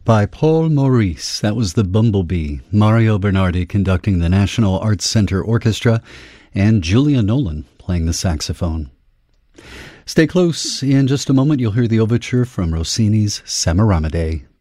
by Paul Maurice. That was the Bumblebee. Mario Bernardi conducting the National Arts Center Orchestra, and Julia Nolan playing the saxophone. Stay close. In just a moment, you'll hear the overture from Rossini's Semiramide.